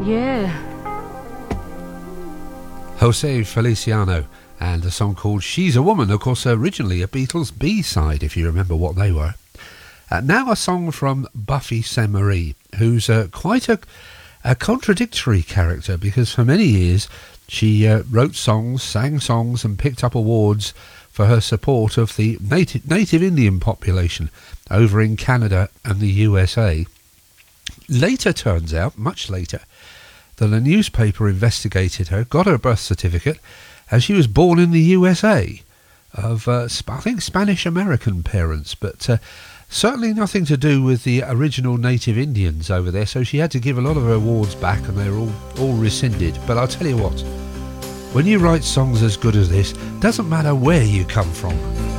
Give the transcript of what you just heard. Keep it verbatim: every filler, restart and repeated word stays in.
Yeah. Jose Feliciano and a song called She's a Woman, of course originally a Beatles B-side if you remember what they were. Uh, now a song from Buffy Sainte-Marie, who's uh, quite a, a contradictory character because for many years she uh, wrote songs, sang songs and picked up awards for her support of the native, native Indian population over in Canada and the U S A. Later turns out, much later, that a newspaper investigated her, got her birth certificate, and she was born in the U S A of, uh, I think, Spanish-American parents, but uh, certainly nothing to do with the original native Indians over there, so she had to give a lot of her awards back and they were all, all rescinded. But I'll tell you what, when you write songs as good as this, doesn't matter where you come from.